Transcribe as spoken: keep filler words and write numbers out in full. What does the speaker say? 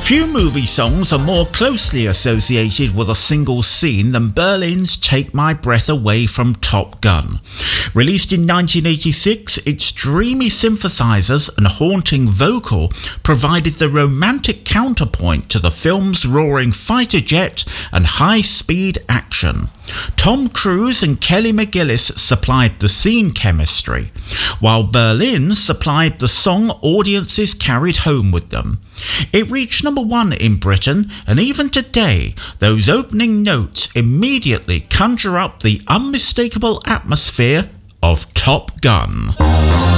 Few movie songs are more closely associated with a single scene than Berlin's Take My Breath Away from Top Gun. Released in nineteen eighty-six, its dreamy synthesizers and haunting vocal provided the romantic counterpoint to the film's roaring fighter jet and high-speed action. Tom Cruise and Kelly McGillis supplied the scene chemistry, while Berlin supplied the song audiences carried home with them. It reached number one in Britain, and even today, those opening notes immediately conjure up the unmistakable atmosphere of Top Gun.